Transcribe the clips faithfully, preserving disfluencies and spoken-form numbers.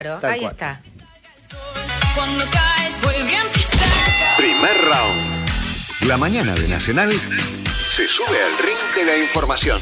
Tal Ahí cual. está. Cuando caes, vuelve a empezar. Primer round. La mañana de Nacional se sube al ring de la información.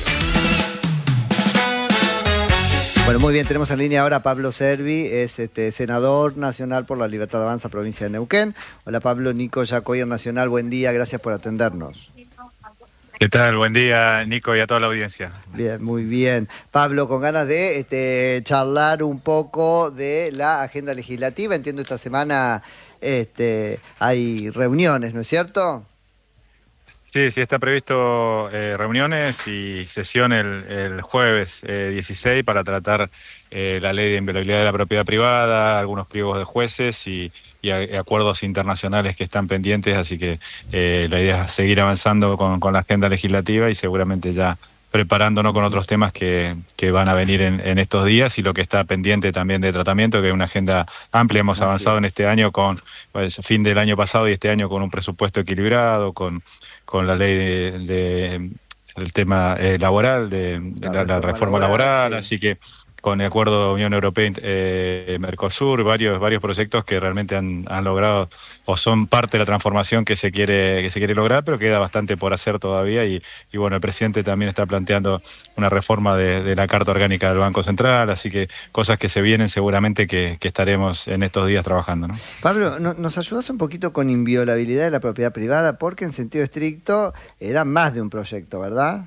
Bueno, muy bien, tenemos en línea ahora a Pablo Servi, es este, senador nacional por la Libertad Avanza, provincia de Neuquén. Hola Pablo, Nico Yacoyer Nacional, buen día, gracias por atendernos. ¿Qué tal? Buen día, Nico, y a toda la audiencia. Bien, muy bien. Pablo, con ganas de este, charlar un poco de la agenda legislativa. Entiendo esta semana este, hay reuniones, ¿no es cierto? Sí, sí, está previsto eh, reuniones y sesión el, el jueves eh, dieciséis para tratar eh, la ley de inviolabilidad de la propiedad privada, algunos pliegos de jueces y, y a, acuerdos internacionales que están pendientes, así que eh, la idea es seguir avanzando con, con la agenda legislativa y seguramente ya preparándonos con otros temas que, que van a venir en, en estos días y lo que está pendiente también de tratamiento, que es una agenda amplia. Hemos Así avanzado es. en este año con, pues, fin del año pasado y este año con un presupuesto equilibrado, con, con la ley de, de el tema eh, laboral, de, de La la, la reforma reforma laboral, laboral, sí. así que con el acuerdo Unión Europea eh, Mercosur, varios varios proyectos que realmente han, han logrado o son parte de la transformación que se quiere que se quiere lograr, pero queda bastante por hacer todavía y, y bueno, el presidente también está planteando una reforma de, de la Carta Orgánica del Banco Central, así que cosas que se vienen seguramente que, que estaremos en estos días trabajando, ¿no? Pablo, no- ¿nos ayudas un poquito con inviolabilidad de la propiedad privada? Porque en sentido estricto era más de un proyecto, ¿verdad?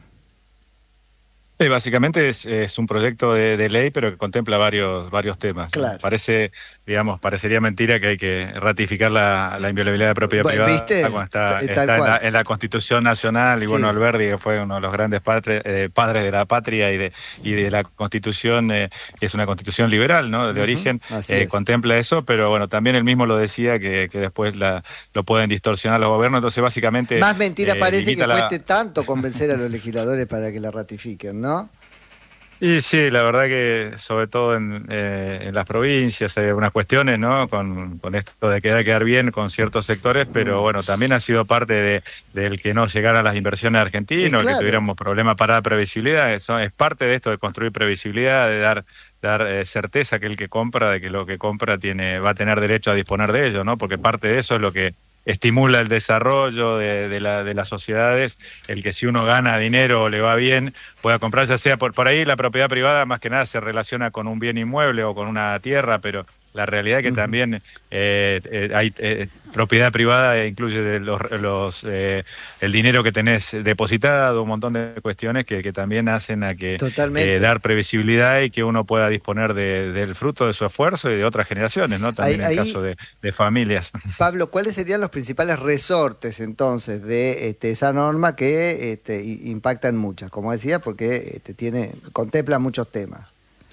Sí, básicamente es, es un proyecto de, de ley, pero que contempla varios varios temas. Claro. Parece, digamos, parecería mentira que hay que ratificar la, la inviolabilidad de propiedad Bueno, privada ¿viste? cuando está, Tal está en, cual. la, en la Constitución Nacional y Sí. bueno, Alberdi, que fue uno de los grandes padres, eh, padres de la patria y de y de la Constitución, eh, que es una Constitución liberal, ¿no? De Ujú, origen, así eh, es. contempla eso, pero bueno, también él mismo lo decía que, que después la, lo pueden distorsionar los gobiernos, entonces básicamente Más mentira eh, parece que limita la- cueste tanto convencer a los legisladores para que la ratifiquen, ¿no? Y sí, la verdad que sobre todo en, eh, en las provincias hay algunas cuestiones, ¿no? Con, con esto de quedar, quedar bien con ciertos sectores, pero Mm. bueno, también ha sido parte de, del que no llegaran las inversiones argentinas, Sí, claro. que tuviéramos problemas para dar previsibilidad. Eso es parte de esto de construir previsibilidad, de dar dar eh, certeza que el que compra, de que lo que compra tiene va a tener derecho a disponer de ello, ¿no? Porque parte de eso es lo que estimula el desarrollo de, de, la, de las sociedades, el que si uno gana dinero o le va bien, pueda comprar, ya sea por, por ahí la propiedad privada más que nada se relaciona con un bien inmueble o con una tierra, pero la realidad es que Ujú. también eh, eh, hay eh, propiedad privada e incluye de los, los eh, el dinero que tenés depositado, un montón de cuestiones que, que también hacen a que Totalmente. eh, dar previsibilidad y que uno pueda disponer de, del fruto de su esfuerzo y de otras generaciones, ¿no? También Ahí- en el ahí- caso de, de familias. Pablo, ¿cuáles serían los principales resortes entonces de este, esa norma que este, i- impactan muchas? Como decía, porque este, tiene, contempla muchos temas.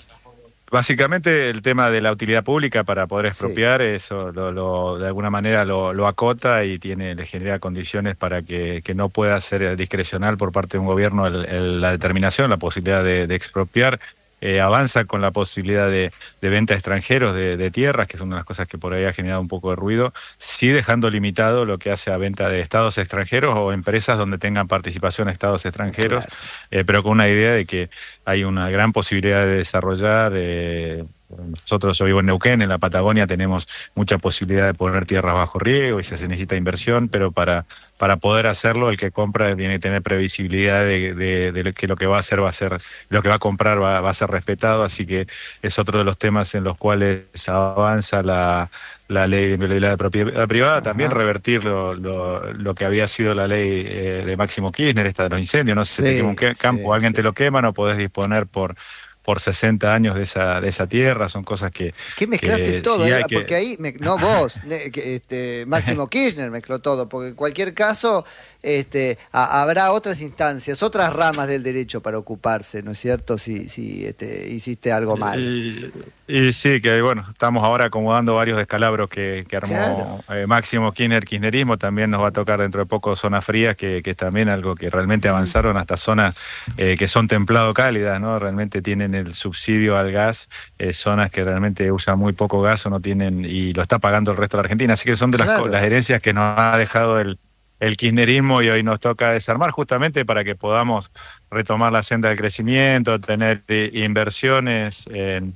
Básicamente el tema de la utilidad pública para poder Sí. expropiar, eso lo, lo- de alguna manera lo, lo acota y tiene le genera condiciones para que, que no pueda ser discrecional por parte de un gobierno el- el- la determinación, la posibilidad de, de expropiar. Eh, avanza con la posibilidad de, de venta a extranjeros de, de tierras, que es una de las cosas que por ahí ha generado un poco de ruido, sí dejando limitado lo que hace a venta de estados extranjeros o empresas donde tengan participación estados extranjeros, Claro. eh, pero con una idea de que hay una gran posibilidad de desarrollar. Eh, nosotros, yo vivo en Neuquén, en la Patagonia tenemos mucha posibilidad de poner tierras bajo riego y se necesita inversión, pero para, para poder hacerlo el que compra tiene que tener previsibilidad de, de, de que lo que va a hacer va a ser, lo que va a comprar va, va a ser respetado, así que es otro de los temas en los cuales avanza la, la ley de inviolabilidad de propiedad privada, también Ajá. revertir lo, lo, lo que había sido la ley eh, de Máximo Kirchner, esta de los incendios, no sé, si Sí, te quema un que- campo, sí, alguien sí. te lo quema, no podés disponer por por sesenta años de esa de esa tierra, son cosas que... ¿Qué mezclaste que todo? sí eh? hay que- Porque ahí, me- no vos, ne- que, este, Máximo Kirchner mezcló todo, porque en cualquier caso este, a- habrá otras instancias, otras ramas del derecho para ocuparse, ¿no es cierto? Si, si este, hiciste algo mal. Y, y sí, que bueno, estamos ahora acomodando varios descalabros que, que armó Claro. eh, Máximo Kirchner, kirchnerismo, también nos va a tocar dentro de poco zonas frías, que, que es también algo que realmente avanzaron hasta zonas eh, que son templado cálidas, ¿no? Realmente tienen el subsidio al gas, eh, zonas que realmente usan muy poco gas o no tienen, y lo está pagando el resto de la Argentina, así que son de las, Claro. co- las herencias que nos ha dejado el el kirchnerismo y hoy nos toca desarmar justamente para que podamos retomar la senda del crecimiento, tener eh, inversiones en,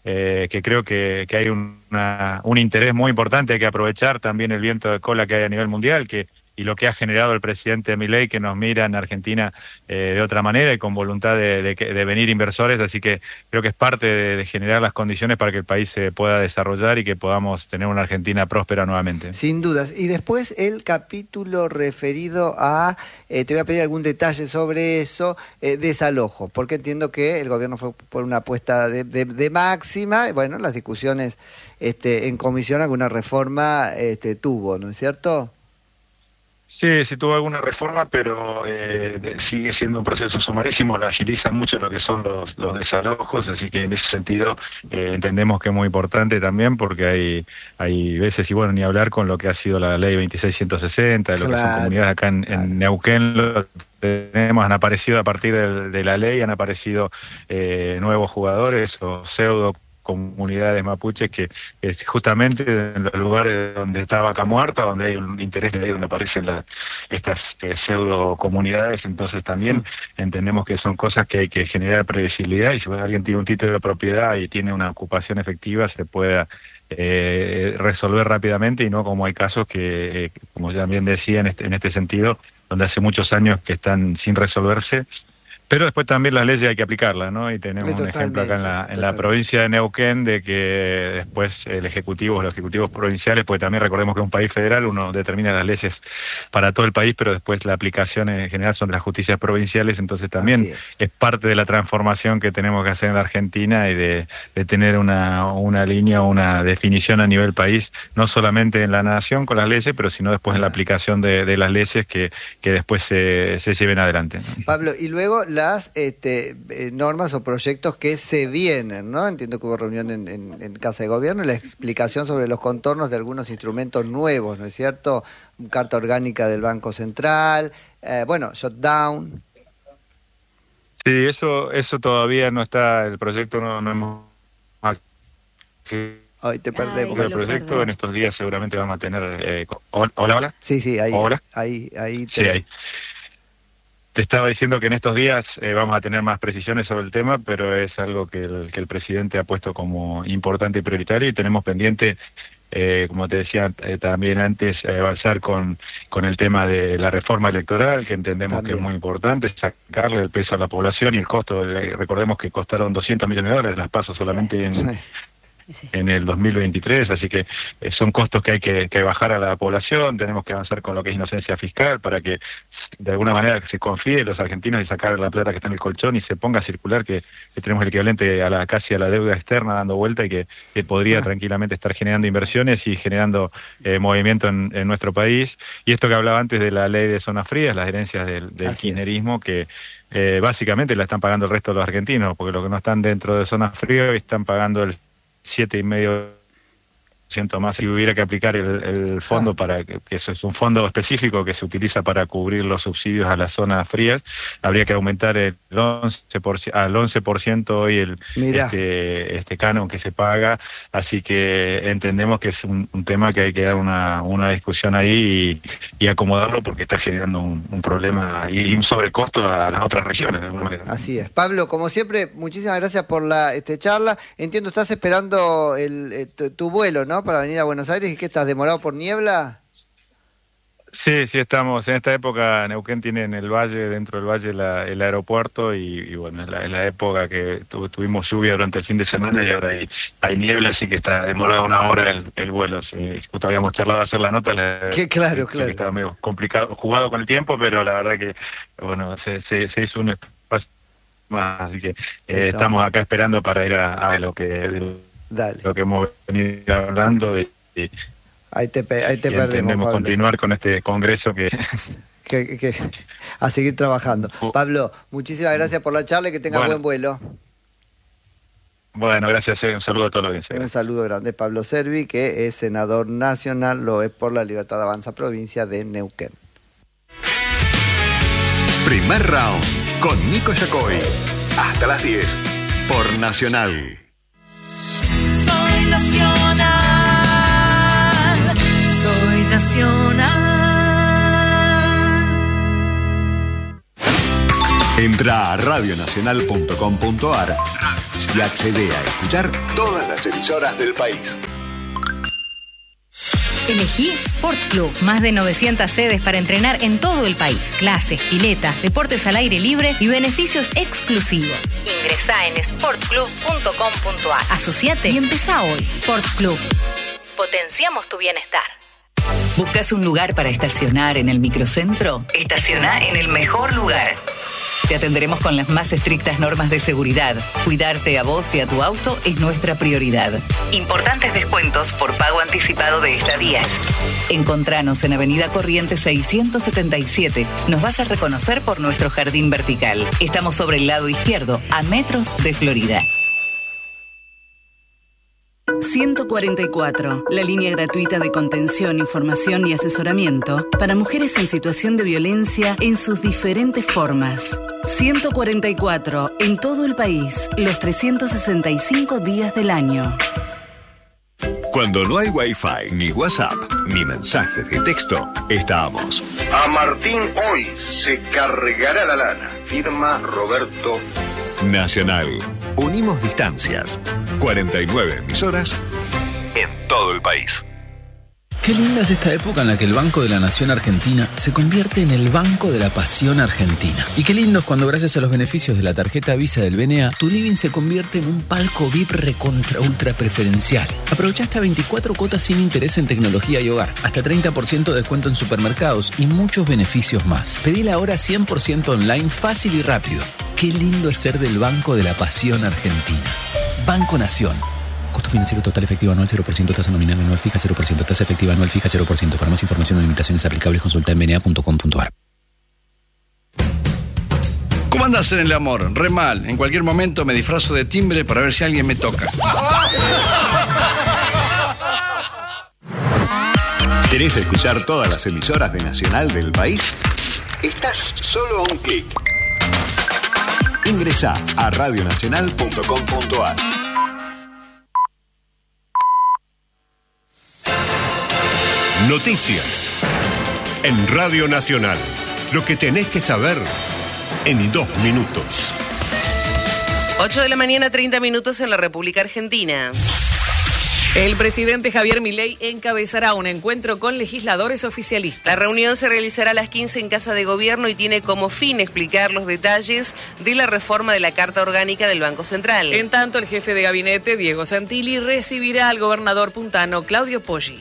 eh, que creo que, que hay una, un interés muy importante, hay que aprovechar también el viento de cola que hay a nivel mundial, que y lo que ha generado el presidente Milei, que nos mira en Argentina eh, de otra manera y con voluntad de, de, de venir inversores, así que creo que es parte de, de generar las condiciones para que el país se pueda desarrollar y que podamos tener una Argentina próspera nuevamente. Sin dudas. Y después el capítulo referido a, eh, te voy a pedir algún detalle sobre eso, eh, desalojo, porque entiendo que el gobierno fue por una apuesta de, de, de máxima, bueno, las discusiones este, en comisión, alguna reforma este, tuvo, ¿no es cierto? Sí, sí tuvo alguna reforma, pero eh, sigue siendo un proceso sumarísimo, lo agiliza mucho lo que son los, los desalojos, así que en ese sentido eh, entendemos que es muy importante también, porque hay hay veces, y bueno, ni hablar con lo que ha sido la ley veintiséis ciento sesenta, de lo claro, que son comunidades acá en, claro. en Neuquén, lo tenemos, han aparecido a partir de, de la ley, han aparecido eh, nuevos jugadores o pseudo comunidades mapuches que es justamente en los lugares donde está Vaca Muerta, donde hay un interés de ahí, donde aparecen la, estas eh, pseudo comunidades, entonces también entendemos que son cosas que hay que generar previsibilidad, y si alguien tiene un título de propiedad y tiene una ocupación efectiva, se pueda eh, resolver rápidamente, y no como hay casos que, eh, como ya bien decía en este, en este sentido, donde hace muchos años que están sin resolverse. Pero después también las leyes hay que aplicarlas, ¿no? Y tenemos un ejemplo acá en la, en la provincia de Neuquén de que después el Ejecutivo, los ejecutivos provinciales, porque también recordemos que es un país federal, uno determina las leyes para todo el país, pero después la aplicación en general son de las justicias provinciales, entonces también es. es parte de la transformación que tenemos que hacer en la Argentina y de, de tener una, una línea, una definición a nivel país, no solamente en la nación con las leyes, pero sino después ah. en la aplicación de, de las leyes que, que después se, se lleven adelante, ¿no? Pablo, y luego las este, eh, normas o proyectos que se vienen, ¿no? Entiendo que hubo reunión en, en, en Casa de Gobierno, la explicación sobre los contornos de algunos instrumentos nuevos, ¿no es cierto? Carta orgánica del Banco Central, eh, bueno, shutdown. Sí, eso eso todavía no está, el proyecto no, no hemos... Sí. Hoy te perdemos. Ay, el proyecto en estos días seguramente vamos a tener... Eh, hola, hola. Sí, sí, ahí. Hola. Ahí, ahí. Te... Sí, ahí. Te estaba diciendo que en estos días eh, vamos a tener más precisiones sobre el tema, pero es algo que el, que el presidente ha puesto como importante y prioritario, y tenemos pendiente, eh, como te decía eh, también antes, eh, avanzar con, con el tema de la reforma electoral, que entendemos también. que es muy importante, sacarle el peso a la población y el costo. Eh, recordemos que costaron doscientos millones de dólares las PASO solamente en... Sí. Sí. en el dos mil veintitrés, así que eh, son costos que hay que, que bajar a la población. Tenemos que avanzar con lo que es inocencia fiscal para que de alguna manera se confíe en los argentinos y sacar la plata que está en el colchón y se ponga a circular, que, que tenemos el equivalente a la casi a la deuda externa dando vuelta, y que, que podría ah. tranquilamente estar generando inversiones y generando eh, movimiento en, en nuestro país. Y esto que hablaba antes de la ley de zonas frías, las herencias del, del kirchnerismo, que eh, básicamente la están pagando el resto de los argentinos, porque los que no están dentro de zonas frías están pagando el siete y medio por ciento más. Si hubiera que aplicar el, el fondo, ah. para que, que eso es un fondo específico que se utiliza para cubrir los subsidios a las zonas frías, habría que aumentar el once por ciento, al once por ciento hoy el este, este canon que se paga, así que entendemos que es un, un tema que hay que dar una, una discusión ahí y, y acomodarlo, porque está generando un, un problema y un sobrecosto a las otras regiones de alguna manera. Así es. Pablo, como siempre, muchísimas gracias por la este, charla. Entiendo, estás esperando el, el, tu, tu vuelo, ¿no?, para venir a Buenos Aires. ¿Y qué, estás demorado por niebla? Sí, sí, estamos en esta época. Neuquén tiene en el valle, dentro del valle, la, el aeropuerto, y, y bueno, es la, es la época que tu, tuvimos lluvia durante el fin de semana y ahora hay, hay niebla, así que está demorado una hora el, el vuelo. Sí, justo habíamos charlado de hacer la nota. La, que claro, que, claro. Que estaba medio complicado, jugado con el tiempo, pero la verdad que, bueno, se, se, se hizo un espacio más, así que eh, estamos acá esperando para ir a, a lo que Dale. lo que hemos venido hablando. Y, y, ahí te, ahí te y perdemos, Pablo. Continuar con este congreso que... que, que... a seguir trabajando. Pablo, muchísimas gracias por la charla y que tenga bueno. buen vuelo. Bueno, gracias. Un saludo a todos los audiencia. Un saludo grande. Pablo Servi, que es senador nacional, lo es por la Libertad Avanza, provincia de Neuquén. Primer round con Nico Yacoy. Hasta las diez por Nacional. Soy nacional, soy nacional. Entra a radio nacional punto com punto a r y accede a escuchar todas las emisoras del país. Elegí Sport Club. Más de novecientas sedes para entrenar en todo el país. Clases, piletas, deportes al aire libre y beneficios exclusivos. Ingresá en sport club punto com punto a r. Asociate y empezá hoy. Sport Club. Potenciamos tu bienestar. ¿Buscas un lugar para estacionar en el microcentro? Estaciona en el mejor lugar. Te atenderemos con las más estrictas normas de seguridad. Cuidarte a vos y a tu auto es nuestra prioridad. Importantes descuentos por pago anticipado de estadías. Encontranos en Avenida Corrientes seiscientos setenta y siete. Nos vas a reconocer por nuestro jardín vertical. Estamos sobre el lado izquierdo, a metros de Florida. ciento cuarenta y cuatro, la línea gratuita de contención, información y asesoramiento para mujeres en situación de violencia en sus diferentes formas. ciento cuarenta y cuatro, en todo el país, los trescientos sesenta y cinco días del año. Cuando no hay Wi-Fi, ni WhatsApp, ni mensajes de texto, estamos. A Martín hoy se cargará la lana. Firma Roberto Nacional. Unimos distancias. cuarenta y nueve emisoras en todo el país. Qué linda es esta época en la que el Banco de la Nación Argentina se convierte en el Banco de la Pasión Argentina. Y qué lindo es cuando, gracias a los beneficios de la tarjeta Visa del B N A, tu living se convierte en un palco V I P recontra ultra preferencial. Aprovecha hasta veinticuatro cuotas sin interés en tecnología y hogar, hasta treinta por ciento de descuento en supermercados y muchos beneficios más. Pedila ahora cien por ciento online, fácil y rápido. Qué lindo es ser del Banco de la Pasión Argentina. Banco Nación. Costo financiero total efectivo anual cero por ciento, tasa nominal anual fija cero por ciento, tasa efectiva anual fija cero por ciento. Para más información o limitaciones aplicables, consulta en b n a punto com punto a r. ¿Cómo andas en el amor? Re mal. En cualquier momento me disfrazo de timbre para ver si alguien me toca. ¿Querés escuchar todas las emisoras de Nacional del país? Estás solo a un clic. Ingresá a radio nacional punto com punto a r. Noticias en Radio Nacional. Lo que tenés que saber en dos minutos. ocho de la mañana, treinta minutos en la República Argentina. El presidente Javier Milei encabezará un encuentro con legisladores oficialistas. La reunión se realizará a las quince en Casa de Gobierno y tiene como fin explicar los detalles de la reforma de la Carta Orgánica del Banco Central. En tanto, el jefe de gabinete, Diego Santilli, recibirá al gobernador puntano, Claudio Poggi.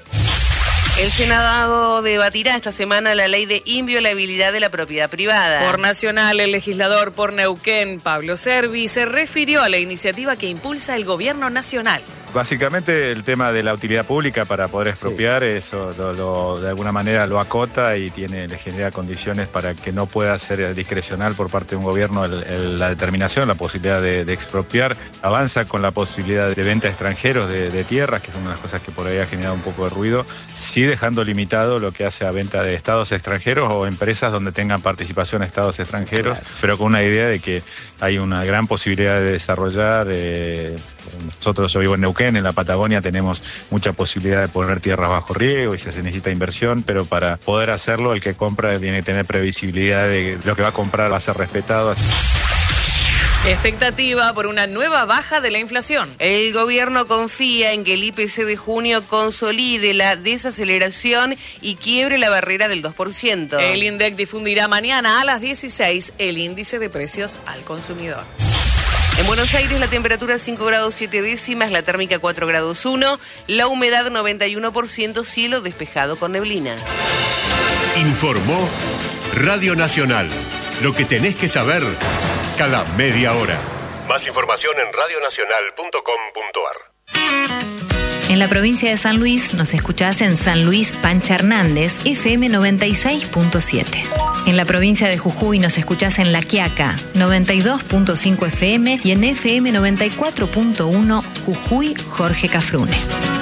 El Senado debatirá esta semana la ley de inviolabilidad de la propiedad privada. Por Nacional, el legislador por Neuquén, Pablo Servi, se refirió a la iniciativa que impulsa el gobierno nacional. Básicamente el tema de la utilidad pública para poder expropiar, sí. eso lo, lo, de alguna manera lo acota y tiene, le genera condiciones para que no pueda ser discrecional por parte de un gobierno el, el, la determinación, la posibilidad de, de expropiar. Avanza con la posibilidad de venta a extranjeros de, de tierras, que es una de las cosas que por ahí ha generado un poco de ruido, sí dejando limitado lo que hace a venta de estados extranjeros o empresas donde tengan participación estados extranjeros, claro. Pero con una idea de que hay una gran posibilidad de desarrollar. Eh, nosotros, yo vivo en Neuquén, en la Patagonia tenemos mucha posibilidad de poner tierras bajo riego y se necesita inversión, pero para poder hacerlo el que compra tiene que tener previsibilidad de lo que va a comprar va a ser respetado. Expectativa por una nueva baja de la inflación. El gobierno confía en que el I P C de junio consolide la desaceleración y quiebre la barrera del dos por ciento. El INDEC difundirá mañana a las dieciséis el índice de precios al consumidor. En Buenos Aires la temperatura cinco grados siete décimas, la térmica cuatro grados uno, la humedad noventa y uno por ciento, cielo despejado con neblina. Informó Radio Nacional. Lo que tenés que saber cada media hora. Más información en radio nacional punto com punto a r. En la provincia de San Luis nos escuchás en San Luis Pancha Hernández, F M noventa y seis punto siete. En la provincia de Jujuy nos escuchás en La Quiaca, noventa y dos punto cinco F M y en F M noventa y cuatro punto uno Jujuy Jorge Cafrune.